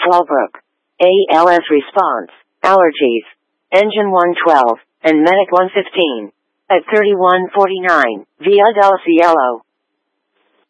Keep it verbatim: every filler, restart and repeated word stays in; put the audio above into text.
Fallbrook. A L S response, allergies, engine one twelve, and medic one fifteen. At thirty-one forty-nine, Via del Cielo.